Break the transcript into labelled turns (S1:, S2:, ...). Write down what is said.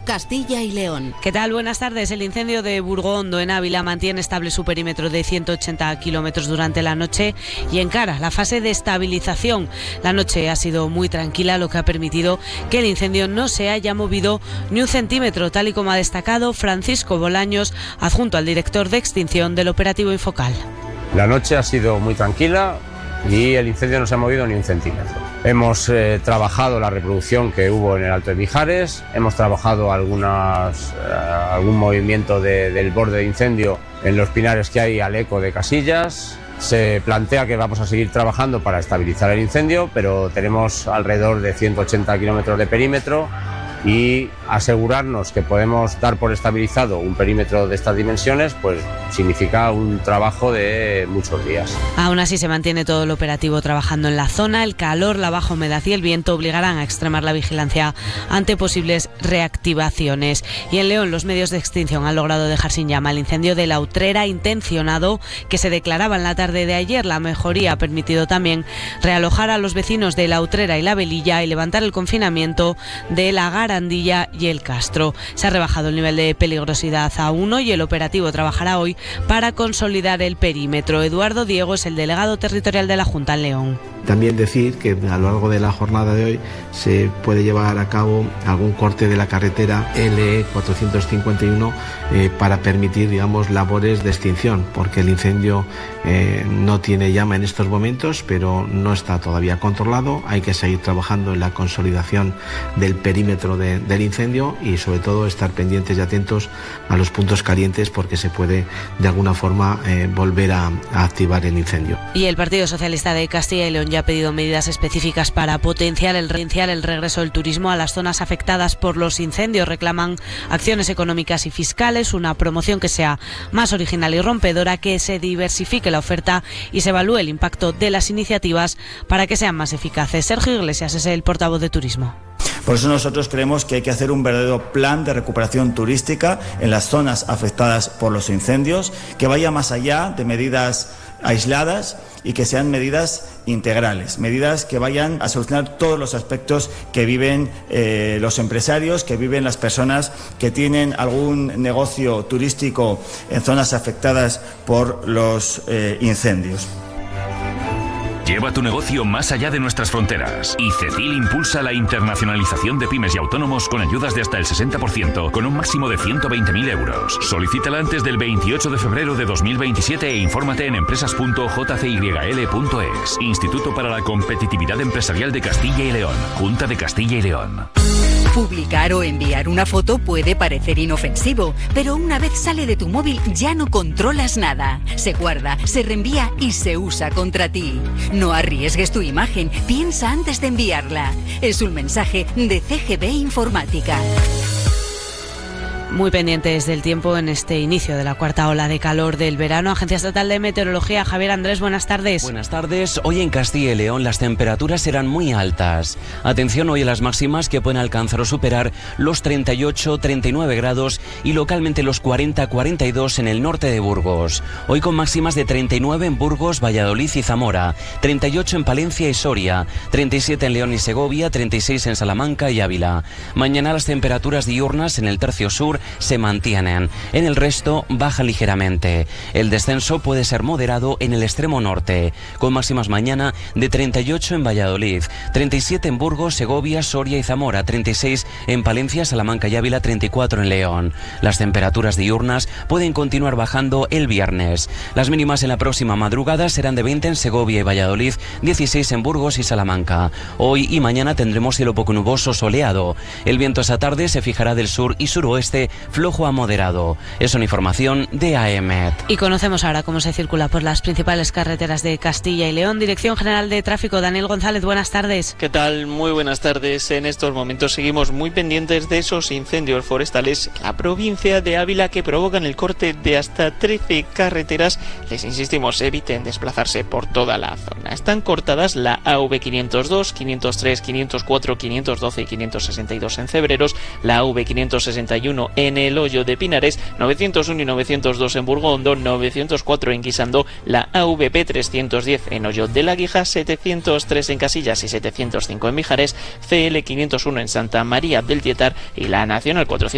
S1: Castilla y León.
S2: ¿Qué tal? Buenas tardes. El incendio de Burgondo en Ávila mantiene estable su perímetro de 180 kilómetros durante la noche y encara la fase de estabilización. La noche ha sido muy tranquila, lo que ha permitido que el incendio no se haya movido ni un centímetro, tal y como ha destacado Francisco Bolaños, adjunto al director de extinción del operativo Infocal.
S3: La noche ha sido muy tranquila y el incendio no se ha movido ni un centímetro. Hemos trabajado la reproducción que hubo en el Alto de Mijares, hemos trabajado algún movimiento del borde de incendio en los pinares que hay al eco de Casillas. Se plantea que vamos a seguir trabajando para estabilizar el incendio, pero tenemos alrededor de 180 kilómetros de perímetro y asegurarnos que podemos dar por estabilizado un perímetro de estas dimensiones, pues significa un trabajo de muchos días.
S2: Aún así se mantiene todo el operativo trabajando en la zona. El calor, la baja humedad y el viento obligarán a extremar la vigilancia ante posibles reactivaciones. Y en León los medios de extinción han logrado dejar sin llama el incendio de la Utrera intencionado que se declaraba en la tarde de ayer. La mejoría ha permitido también realojar a los vecinos de la Utrera y la Velilla y levantar el confinamiento de la Garandilla y el Castro. Se ha rebajado el nivel de peligrosidad a 1 y el operativo trabajará hoy para consolidar el perímetro. Eduardo Diego es el delegado territorial de la Junta en León.
S4: También decir que a lo largo de la jornada de hoy se puede llevar a cabo algún corte de la carretera LE 451 para permitir, labores de extinción, porque el incendio no tiene llama en estos momentos, pero no está todavía controlado. Hay que seguir trabajando en la consolidación del perímetro del incendio y sobre todo estar pendientes y atentos a los puntos calientes porque se puede de alguna forma volver a activar el incendio.
S2: Y el Partido Socialista de Castilla y León ya ha pedido medidas específicas para potenciar el regreso del turismo a las zonas afectadas por los incendios. Reclaman acciones económicas y fiscales, una promoción que sea más original y rompedora, que se diversifique la oferta y se evalúe el impacto de las iniciativas para que sean más eficaces. Sergio Iglesias es el portavoz de Turismo.
S5: Por eso nosotros creemos que hay que hacer un verdadero plan de recuperación turística en las zonas afectadas por los incendios, que vaya más allá de medidas aisladas y que sean medidas integrales, medidas que vayan a solucionar todos los aspectos que viven los empresarios, que viven las personas que tienen algún negocio turístico en zonas afectadas por los incendios.
S6: Lleva tu negocio más allá de nuestras fronteras. Y Cecil impulsa la internacionalización de pymes y autónomos con ayudas de hasta el 60%, con un máximo de 120.000 euros. Solicítala antes del 28 de febrero de 2027 e infórmate en empresas.jcyl.es. Instituto para la Competitividad Empresarial de Castilla y León. Junta de Castilla y León.
S7: Publicar o enviar una foto puede parecer inofensivo, pero una vez sale de tu móvil ya no controlas nada. Se guarda, se reenvía y se usa contra ti. No arriesgues tu imagen, piensa antes de enviarla. Es un mensaje de CGB Informática.
S2: Muy pendientes del tiempo en este inicio de la cuarta ola de calor del verano. Agencia Estatal de Meteorología, Javier Andrés, buenas tardes.
S8: Buenas tardes. Hoy en Castilla y León las temperaturas serán muy altas. Atención hoy a las máximas que pueden alcanzar o superar los 38-39 grados y localmente los 40-42 en el norte de Burgos. Hoy con máximas de 39 en Burgos, Valladolid y Zamora, 38 en Palencia y Soria, 37 en León y Segovia, 36 en Salamanca y Ávila. Mañana las temperaturas diurnas en el tercio sur se mantienen. En el resto baja ligeramente. El descenso puede ser moderado en el extremo norte, con máximas mañana de 38 en Valladolid, 37 en Burgos, Segovia, Soria y Zamora, 36 en Palencia, Salamanca y Ávila, 34 en León. Las temperaturas diurnas pueden continuar bajando el viernes. Las mínimas en la próxima madrugada serán de 20 en Segovia y Valladolid, 16 en Burgos y Salamanca. Hoy y mañana tendremos cielo poco nuboso soleado. El viento esa tarde se fijará del sur y suroeste flojo a moderado. Es una información de AEMET.
S2: Y conocemos ahora cómo se circula por las principales carreteras de Castilla y León. Dirección General de Tráfico, Daniel González, buenas tardes.
S9: ¿Qué tal? Muy buenas tardes. En estos momentos seguimos muy pendientes de esos incendios forestales en la provincia de Ávila que provocan el corte de hasta 13 carreteras. Les insistimos, eviten desplazarse por toda la zona. Están cortadas la AV 502, 503, 504, 512 y 562 en Cebreros, la AV 561 en el Hoyo de Pinares, 901 y 902 en Burgondo, 904 en Guisando, la AVP 310 en Hoyo de la Guija, 703 en Casillas y 705 en Mijares, CL 501 en Santa María del Tietar y la Nacional 400